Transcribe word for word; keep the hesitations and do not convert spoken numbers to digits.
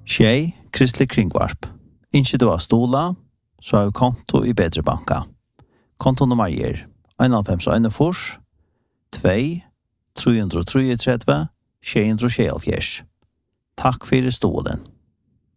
Tjej, Kristelig Kringvarp. Ikke du har stola, så har vi konto i Bedre Banka. Kontonummer er einoghálvfems einogfýrs, två, tre hundre og treogtretivu, sjey hundrað og sjeyoghálvfjerðs. Takk fyrir stolen.